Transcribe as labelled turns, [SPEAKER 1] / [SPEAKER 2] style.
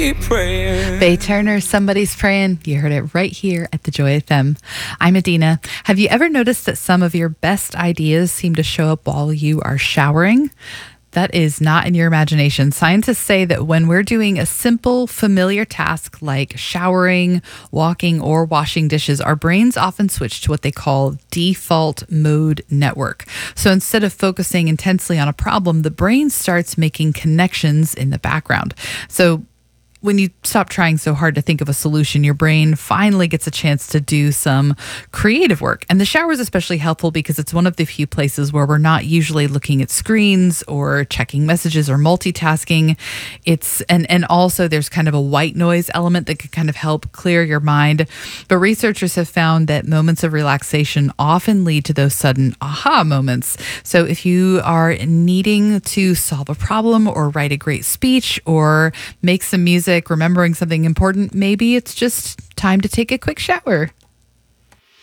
[SPEAKER 1] somebody praying.
[SPEAKER 2] Faye Turner, Somebody's Praying. You heard it right here at the Joy FM. I'm Adina. Have you ever noticed that some of your best ideas seem to show up while you are showering? That is not in your imagination. Scientists say that when we're doing a simple, familiar task like showering, walking, or washing dishes, our brains often switch to what they call default mode network. So instead of focusing intensely on a problem, the brain starts making connections in the background. So when you stop trying so hard to think of a solution, your brain finally gets a chance to do some creative work. And the shower is especially helpful because it's one of the few places where we're not usually looking at screens or checking messages or multitasking. And also there's kind of a white noise element that can kind of help clear your mind. But researchers have found that moments of relaxation often lead to those sudden aha moments. So if you are needing to solve a problem or write a great speech or make some music, remembering something important, maybe it's just time to take a quick shower.